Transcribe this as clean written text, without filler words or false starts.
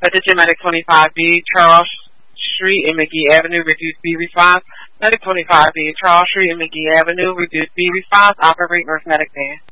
Attention Medic 25B, Charles Street and McGee Avenue, reduced B response. Medic 25B, Charles Street and McGee Avenue, reduced B response. Operate North Medic van.